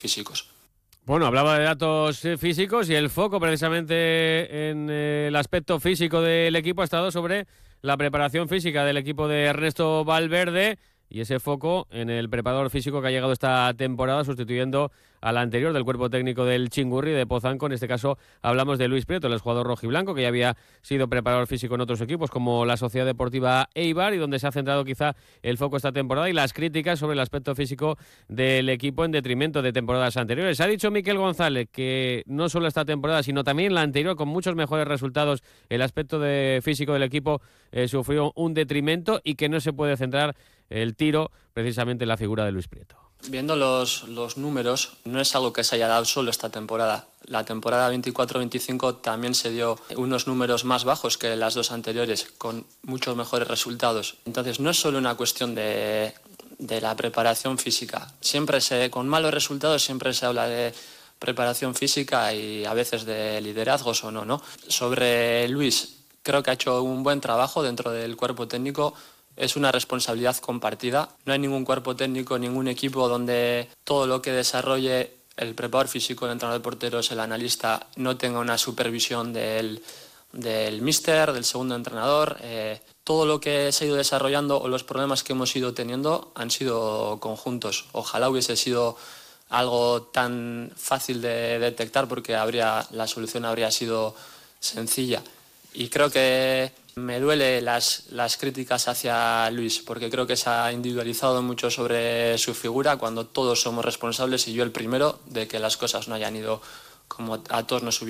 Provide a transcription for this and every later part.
físicos. Bueno, hablaba de datos físicos y el foco precisamente en el aspecto físico del equipo ha estado sobre la preparación física del equipo de Ernesto Valverde y ese foco en el preparador físico que ha llegado esta temporada sustituyendo al anterior del cuerpo técnico del Chingurri de Pozanco. En este caso hablamos de Luis Prieto, el jugador rojiblanco que ya había sido preparador físico en otros equipos como la Sociedad Deportiva Eibar y donde se ha centrado quizá el foco esta temporada y las críticas sobre el aspecto físico del equipo en detrimento de temporadas anteriores. Ha dicho Miquel González que no solo esta temporada sino también la anterior con muchos mejores resultados el aspecto físico del equipo sufrió un detrimento y que no se puede centrar el tiro precisamente en la figura de Luis Prieto. Viendo los números, no es algo que se haya dado solo esta temporada. La temporada 24-25 también se dio unos números más bajos que las dos anteriores, con muchos mejores resultados. Entonces no es solo una cuestión de la preparación física. Con malos resultados siempre se habla de preparación física y a veces de liderazgos o no. Sobre Luis, creo que ha hecho un buen trabajo dentro del cuerpo técnico. Es una responsabilidad compartida. No hay ningún cuerpo técnico, ningún equipo donde todo lo que desarrolle el preparador físico, el entrenador de porteros, el analista, no tenga una supervisión del míster, del segundo entrenador. Todo lo que se ha ido desarrollando o los problemas que hemos ido teniendo han sido conjuntos. Ojalá hubiese sido algo tan fácil de detectar porque la solución habría sido sencilla. Y creo que me duele las críticas hacia Luis, porque creo que se ha individualizado mucho sobre su figura cuando todos somos responsables, y yo el primero, de que las cosas no hayan ido como a todos nos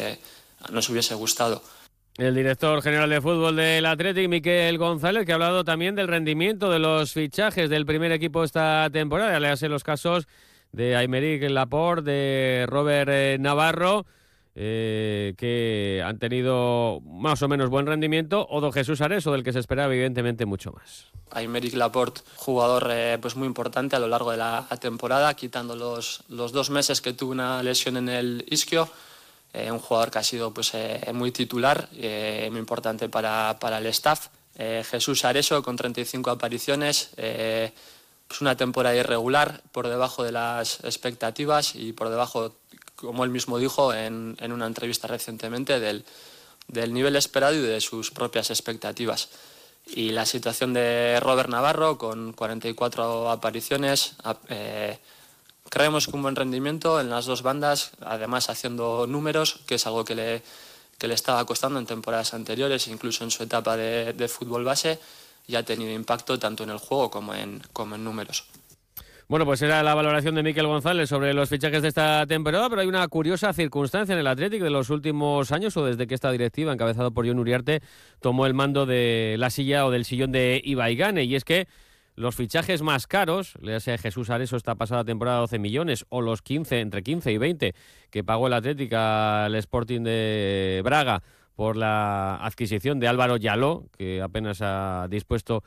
hubiese gustado. El director general de fútbol del Athletic, Miquel González, que ha hablado también del rendimiento de los fichajes del primer equipo esta temporada. Le hace los casos de Aymeric Laporte, de Robert Navarro, que han tenido más o menos buen rendimiento, o de Jesús Areso, del que se esperaba evidentemente mucho más. Aymeric Laporte, jugador pues muy importante a lo largo de la temporada, quitando los 2 meses que tuvo una lesión en el isquio. Un jugador que ha sido pues muy titular, muy importante para el staff. Jesús Areso, con 35 apariciones, pues una temporada irregular, por debajo de las expectativas y por debajo, como él mismo dijo en una entrevista recientemente, del nivel esperado y de sus propias expectativas. Y la situación de Robert Navarro, con 44 apariciones, creemos que un buen rendimiento en las dos bandas, además haciendo números, que es algo que le estaba costando en temporadas anteriores, incluso en su etapa de fútbol base, y ha tenido impacto tanto en el juego como en números. Bueno, pues era la valoración de Miquel González sobre los fichajes de esta temporada, pero hay una curiosa circunstancia en el Athletic de los últimos años, o desde que esta directiva, encabezado por Jon Uriarte, tomó el mando de la silla o del sillón de Ibaigane, y es que los fichajes más caros, le sea Jesús Areso esta pasada temporada 12 millones, o los 15, entre 15 y 20, que pagó el Athletic al Sporting de Braga por la adquisición de Álvaro Yaló, que apenas ha dispuesto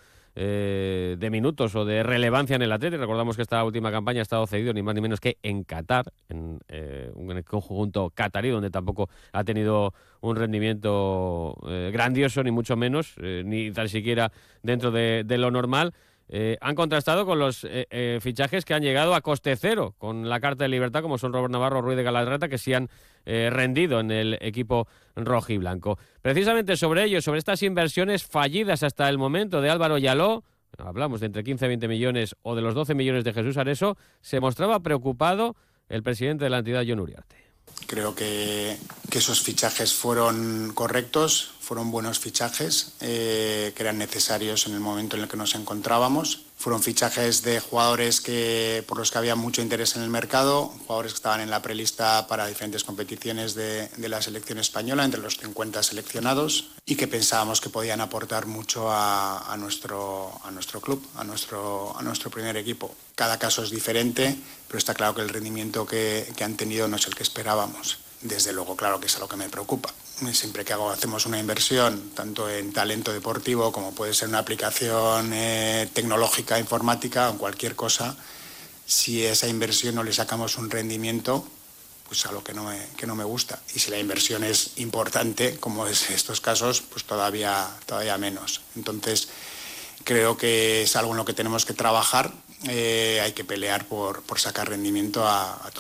de minutos o de relevancia en el Athletic. Recordamos que esta última campaña ha estado cedido ni más ni menos que en Qatar, en un conjunto catarí, donde tampoco ha tenido un rendimiento grandioso, ni mucho menos, ni tan siquiera dentro de lo normal. Han contrastado con los fichajes que han llegado a coste cero con la Carta de Libertad, como son Robert Navarro, Ruiz de Galarreta, que sí han rendido en el equipo rojiblanco. Precisamente sobre ello, sobre estas inversiones fallidas hasta el momento de Álvaro Yaló, hablamos de entre 15 y 20 millones o de los 12 millones de Jesús Areso, se mostraba preocupado el presidente de la entidad, Jon Uriarte. Creo que esos fichajes fueron correctos, fueron buenos fichajes, que eran necesarios en el momento en el que nos encontrábamos. Fueron fichajes de jugadores por los que había mucho interés en el mercado, jugadores que estaban en la prelista para diferentes competiciones de la selección española, entre los 50 seleccionados, y que pensábamos que podían aportar mucho a nuestro club, a nuestro primer equipo. Cada caso es diferente, pero está claro que el rendimiento que han tenido no es el que esperábamos. Desde luego, claro que es algo que me preocupa. Siempre que hacemos una inversión, tanto en talento deportivo como puede ser una aplicación tecnológica, informática o cualquier cosa, si a esa inversión no le sacamos un rendimiento, pues algo que no me gusta. Y si la inversión es importante, como es estos casos, pues todavía menos. Entonces, creo que es algo en lo que tenemos que trabajar. Hay que pelear por sacar rendimiento a todos.